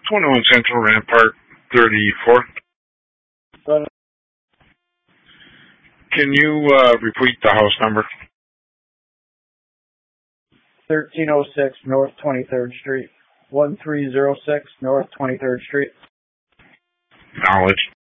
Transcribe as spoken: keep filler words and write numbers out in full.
twenty-one Central Rampart, thirty-four. But Can you uh, repeat the house number? thirteen oh six North twenty-third Street. one three oh six North twenty-third Street. Acknowledged.